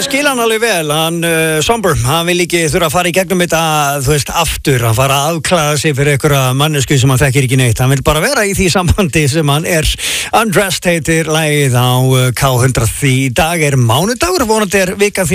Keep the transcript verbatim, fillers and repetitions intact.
ég skil hann alveg vel, hann uh, Somber, hann vil ekki þurfa að fara í gegnum þetta, þú veist, aftur, hann fara að afklæða sig fyrir einhverja mannesku sem hann þekkir ekki neitt, hann vil bara vera í því sambandi sem hann er. Undressed heitir lagið á uh, K hundrað. Í dag er mánudagur, vonandi er vikan því